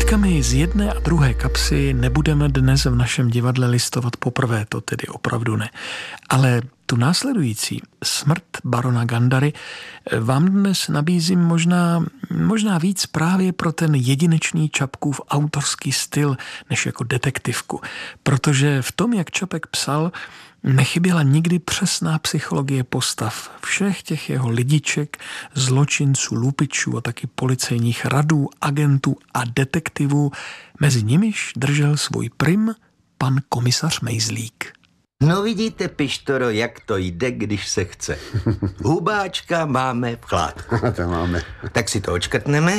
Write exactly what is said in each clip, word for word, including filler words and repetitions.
Fotkami z jedné a druhé kapsy nebudeme dnes v našem divadle listovat poprvé, to tedy opravdu ne. Ale tu následující, Smrt barona Gandary, vám dnes nabízím možná, možná víc právě pro ten jedinečný Čapkův autorský styl, než jako detektivku. Protože v tom, jak Čapek psal, nechyběla nikdy přesná psychologie postav, všech těch jeho lidiček, zločinců, lupičů a taky policejních radů, agentů a detektivů. Mezi nimiž držel svůj prim pan komisař Mejzlík. No vidíte, Pištoro, jak to jde, když se chce. Hubáčka máme v chládku. To máme. Tak si to očkrtneme.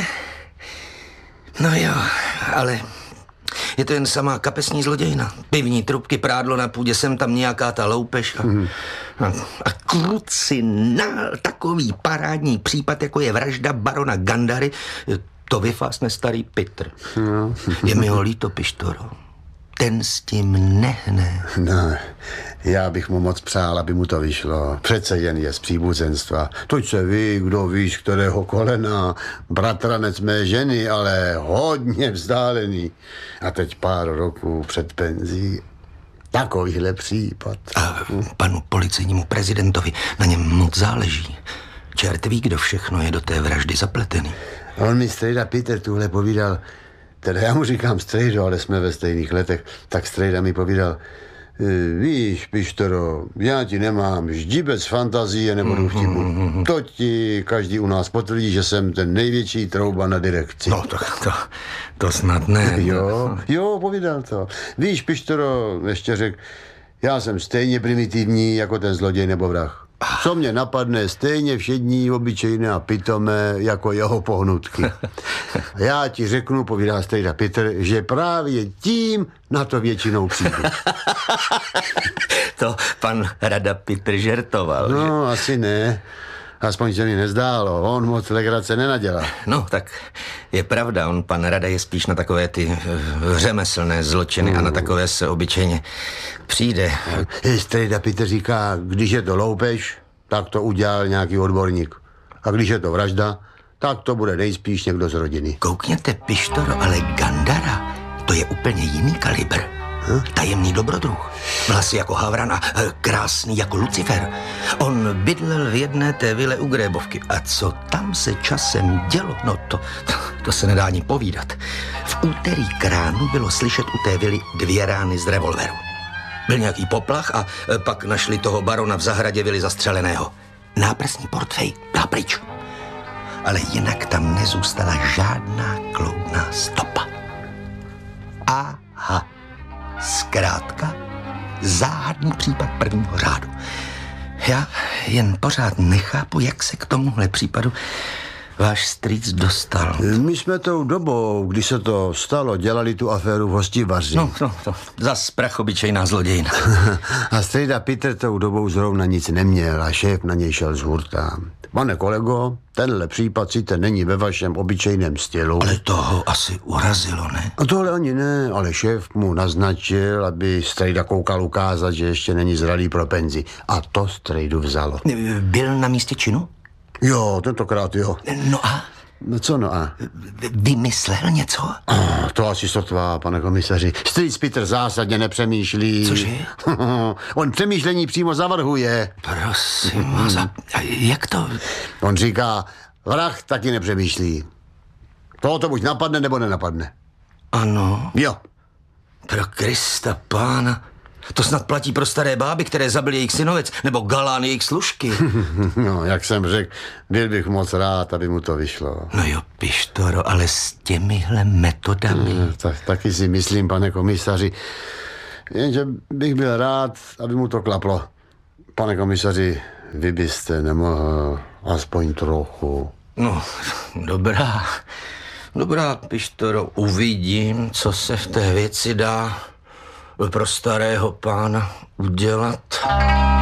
No jo, ale je to jen samá kapesní zlodějna. Pivní trubky, prádlo na půdě, sem tam nějaká ta loupež. A, mm. a, a krucinál, takový parádní případ, jako je vražda barona Gandary, to vyfásne starý Pitr. No. Je mi ho líto, Pištoro. Ten s tím nehne. No, já bych mu moc přál, aby mu to vyšlo. Přece jen je z příbuzenstva. Toť se ví, kdo víš, kterého kolena. Bratranec mé ženy, ale hodně vzdálený. A teď pár roků před penzí. Takovýhle případ. A panu policejnímu prezidentovi na něm moc záleží. Čert ví, kdo všechno je do té vraždy zapletený. On mi strejda Peter tuhle povídal, teda já mu říkám strejdo, ale jsme ve stejných letech, tak strejda mi povídal, víš, Pištoro, já ti nemám vždy bez fantazie nebo vtipu. To ti každý u nás potvrdí, že jsem ten největší trouba na direkci. No to, to, to snad ne. Jo, jo, povídal to. Víš, Pištoro, ještě řekl, já jsem stejně primitivní jako ten zloděj nebo vrah. Co mě napadne, stejně všední, obyčejné a pitomé jako jeho pohnutky. Já ti řeknu, povídá strejda Petr, že právě tím na to většinou přijdu. To pan Rada Petr žertoval. No, že? asi ne. Aspoň se mi nezdálo. On moc legrace nenadělá. No, tak je pravda. On, pan Rada, je spíš na takové ty uh, řemeslné zločiny uh. a na takové se obyčejně přijde. Strejda Petr říká, když je to loupež, tak to udělal nějaký odborník. A když je to vražda, tak to bude nejspíš někdo z rodiny. Koukněte, Pištoro, ale Gandara, to je úplně jiný kalibr. Hm? Tajemný dobrodruh. Vlasy jako havran a krásný jako Lucifer. On bydlel v jedné té vile u Grébovky. A co tam se časem dělo, no to, to, to se nedá ani povídat. V úterý k ránu bylo slyšet u té vily dvě rány z revolveru. Byl nějaký poplach a pak našli toho barona v zahradě vily zastřeleného. Náprsní portfej dá pryč. Ale jinak tam nezůstala žádná kloudná stopa. Aha. Zkrátka, záhadný případ prvního řádu. Já jen pořád nechápu, jak se k tomuhle případu váš strýc dostal. My jsme tou dobou, když se to stalo, dělali tu aféru v Hostivaři. No, no, to zas prachobyčejná zlodějina. A strejda Petr tou dobou zrovna nic neměl a šéf na něj šel z hurta. Pane kolego, tenhle případ sice není ve vašem obyčejném stylu. Ale toho asi urazilo, ne? A tohle ani ne, ale šéf mu naznačil, aby strejda koukal ukázat, že ještě není zralý pro penzi. A to strejdu vzalo. Byl na místě činu? Jo, tentokrát jo. No a? No co no a? Vymyslel něco? Oh, to asi sotva, pane komisaři. Strýc Petr zásadně nepřemýšlí. Cože? On přemýšlení přímo zavrhuje. Prosím vás, a jak to? On říká, vrah taky nepřemýšlí. Toho to buď napadne, nebo nenapadne. Ano. Jo. Pro Krista pána. To snad platí pro staré báby, které zabili jejich synovec, nebo galán jejich služky. No, jak jsem řekl, byl bych moc rád, aby mu to vyšlo. No jo, Pištoro, ale s těmihle metodami. No, tak, taky si myslím, pane komisaři, jenže bych byl rád, aby mu to klaplo. Pane komisaři, vy byste nemohl aspoň trochu. No, dobrá. Dobrá, Pištoro, uvidím, co se v té věci dá pro starého pána udělat.